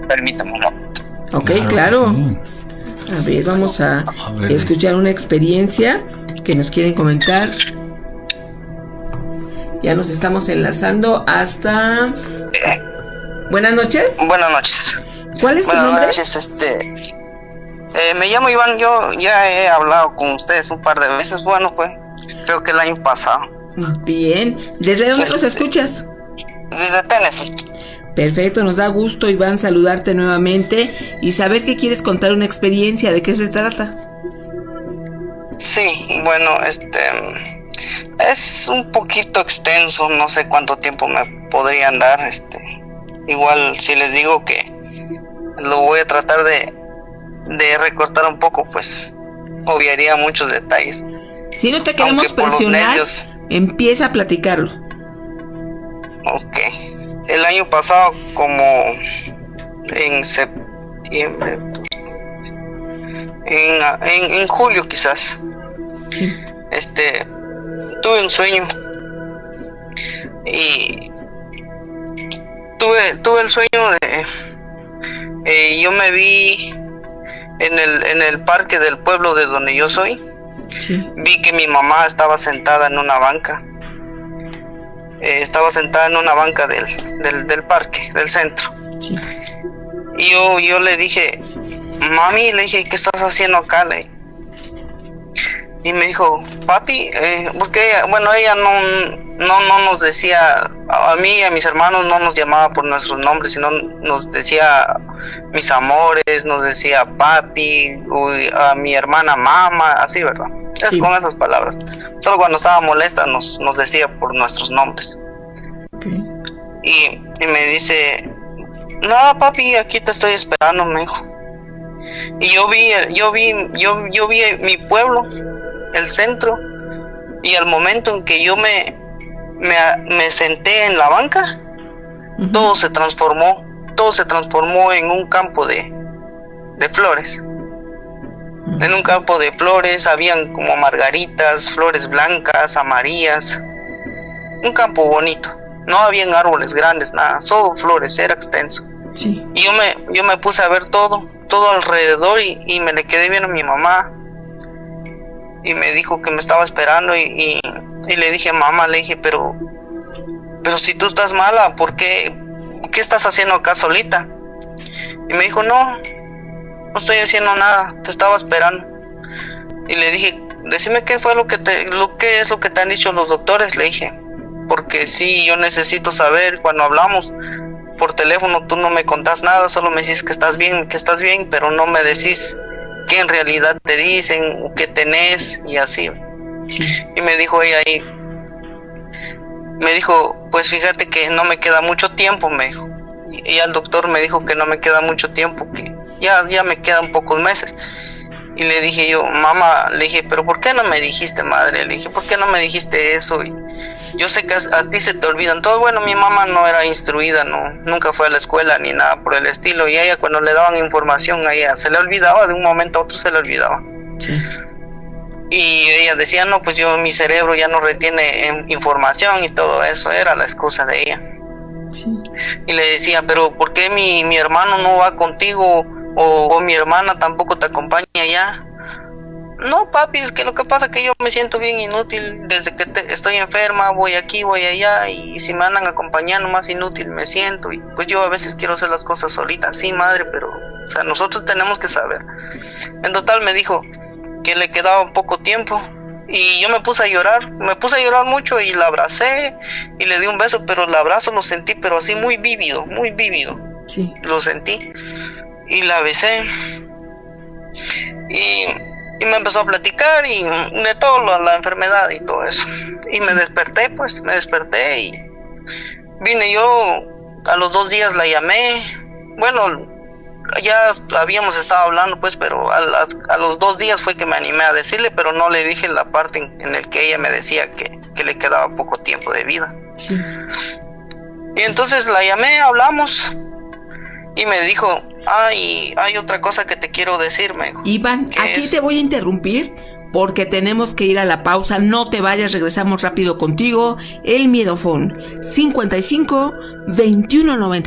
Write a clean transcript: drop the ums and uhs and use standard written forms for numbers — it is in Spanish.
Permítame un momento. Ok, claro. Sí. A ver, vamos a escuchar una experiencia que nos quieren comentar. Ya nos estamos enlazando hasta... Buenas noches. Buenas noches. ¿Cuál es tu nombre? Buenas noches, me llamo Iván. Yo ya he hablado con ustedes un par de veces. Bueno, pues, creo que el año pasado. Bien. ¿Desde dónde nos escuchas? Desde Tennessee. Perfecto, nos da gusto, Iván, saludarte nuevamente y saber que quieres contar una experiencia. ¿De qué se trata? Sí, bueno, es un poquito extenso, no sé cuánto tiempo me podrían dar, igual si les digo que lo voy a tratar de recortar un poco, pues obviaría muchos detalles. Si no te queremos presionar, empieza a platicarlo. Ok. El año pasado, como en septiembre, en julio quizás, sí. Tuve un sueño y tuve el sueño de yo me vi en el parque del pueblo de donde yo soy. Sí. Vi que mi mamá estaba sentada en una banca. Estaba sentada en una banca del parque, del centro. Sí. Y yo le dije, mami, le dije, ¿qué estás haciendo acá? Y me dijo, papi, porque ella no nos decía, a mí y a mis hermanos no nos llamaba por nuestros nombres, sino nos decía mis amores, nos decía papi, a mi hermana mamá, así, ¿verdad? Sí. Con esas palabras. Solo cuando estaba molesta nos decía por nuestros nombres. Okay. Y me dice, no, papi, aquí te estoy esperando, me dijo. Y yo vi mi pueblo, el centro, y al momento en que yo me senté en la banca, uh-huh, todo se transformó en un campo de flores. En un campo de flores habían como margaritas, flores blancas, amarillas, un campo bonito. No habían árboles grandes, nada, solo flores, era extenso. Sí. Y yo me puse a ver todo alrededor y me le quedé viendo a mi mamá. Y me dijo que me estaba esperando y le dije, mamá, le dije, pero si tú estás mala, ¿por qué estás haciendo acá solita? Y me dijo, no estoy haciendo nada, te estaba esperando. Y le dije, decime qué fue qué es lo que te han dicho los doctores, le dije, porque sí, yo necesito saber. Cuando hablamos por teléfono tú no me contás nada, solo me decís que estás bien, pero no me decís qué en realidad te dicen, qué tenés y así. Sí. Y me dijo ella ahí, pues fíjate que no me queda mucho tiempo, me dijo. Y el doctor me dijo que no me queda mucho tiempo, que ya me quedan pocos meses. Y le dije yo, mamá, le dije, pero ¿por qué no me dijiste, madre? Le dije, ¿por qué no me dijiste eso? Y yo sé que a ti se te olvidan todo. Bueno, mi mamá no era instruida, nunca fue a la escuela ni nada por el estilo. Y a ella cuando le daban información, a ella se le olvidaba, de un momento a otro se le olvidaba. Sí. Y ella decía, no, pues mi cerebro ya no retiene información y todo eso, era la excusa de ella. Sí. Y le decía, pero ¿por qué mi hermano no va contigo? O mi hermana tampoco te acompaña allá. No, papi, es que lo que pasa es que yo me siento bien inútil desde que estoy enferma, voy aquí, voy allá, y si me andan acompañando más inútil me siento, y pues yo a veces quiero hacer las cosas solita. Sí, madre, pero o sea, nosotros tenemos que saber. En total me dijo que le quedaba un poco tiempo y yo me puse a llorar mucho y la abracé y le di un beso, pero el abrazo lo sentí pero así muy vívido. Sí. Lo sentí y la besé y me empezó a platicar y de todo la enfermedad y todo eso. Y me desperté y vine yo. A los 2 días la llamé. Bueno, ya habíamos estado hablando pues, pero a los 2 días fue que me animé a decirle, pero no le dije la parte en el que ella me decía que le quedaba poco tiempo de vida. Sí. Y entonces la llamé, hablamos y me dijo, hay otra cosa que te quiero decir, me dijo. Iván, aquí te voy a interrumpir porque tenemos que ir a la pausa. No te vayas, regresamos rápido contigo. El Miedofón 55 21 90